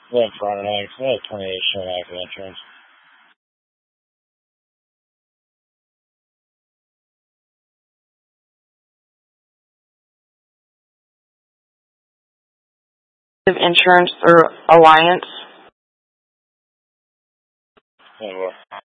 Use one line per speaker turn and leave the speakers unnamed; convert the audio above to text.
Then Friday night, 28 short after insurance.
Insurance through Alliance.
Yeah,